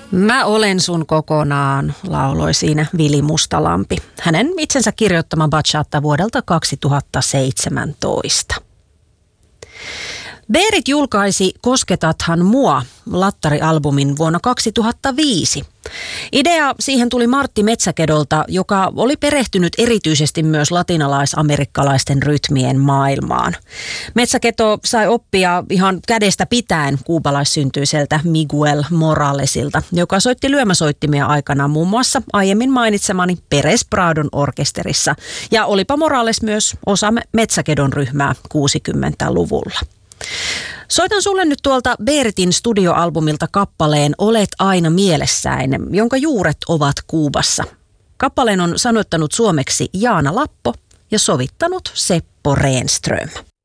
Mä olen sun kokonaan, lauloi siinä Vili Mustalampi. Hänen itsensä kirjoittama bachata vuodelta 2017. Beerit julkaisi Kosketathan mua -lattarialbumin vuonna 2005. Idea siihen tuli Martti Metsäkedolta, joka oli perehtynyt erityisesti myös latinalais-amerikkalaisten rytmien maailmaan. Metsäketo sai oppia ihan kädestä pitäen kuubalaissyntyseltä Miguel Moralesilta, joka soitti lyömäsoittimia aikana muun muassa aiemmin mainitsemani Perez Pradon orkesterissa. Ja olipa Morales myös osa Metsäkedon ryhmää 60-luvulla. Soitan sulle nyt tuolta Beeritin studioalbumilta kappaleen Olet aina mielessäin, jonka juuret ovat Kuubassa. Kappaleen on sanoittanut suomeksi Jaana Lappo ja sovittanut Seppo Renström.